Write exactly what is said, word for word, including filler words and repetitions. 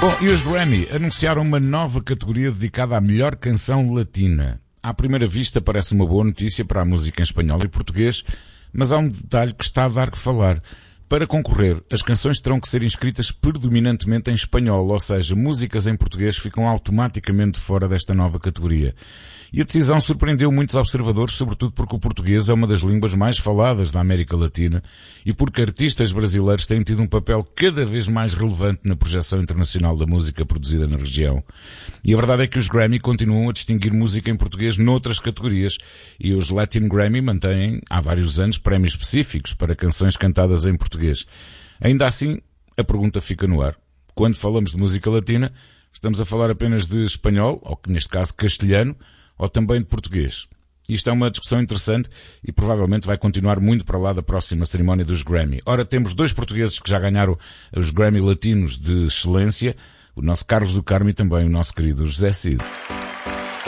Bom, e os Grammy anunciaram uma nova categoria dedicada à melhor canção latina. À primeira vista parece uma boa notícia para a música em espanhol e português, mas há um detalhe que está a dar que falar. Para concorrer, as canções terão que ser inscritas predominantemente em espanhol, ou seja, músicas em português ficam automaticamente fora desta nova categoria. E a decisão surpreendeu muitos observadores, sobretudo porque o português é uma das línguas mais faladas da América Latina e porque artistas brasileiros têm tido um papel cada vez mais relevante na projeção internacional da música produzida na região. E a verdade é que os Grammy continuam a distinguir música em português noutras categorias e os Latin Grammy mantêm há vários anos prémios específicos para canções cantadas em português. Ainda assim, a pergunta fica no ar. Quando falamos de música latina, estamos a falar apenas de espanhol, ou neste caso castelhano, ou também de português? Isto é uma discussão interessante e provavelmente vai continuar muito para lá da próxima cerimónia dos Grammy. Ora, temos dois portugueses que já ganharam os Grammy latinos de excelência, o nosso Carlos do Carmo e também o nosso querido José Cid.